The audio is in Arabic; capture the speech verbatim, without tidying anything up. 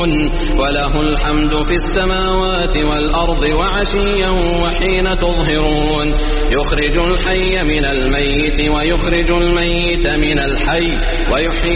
وله الحمد في السماوات والأرض وعشيا وحين تظهرون يخرج الحي من الميت ويخرج الميت من الحي ويحيي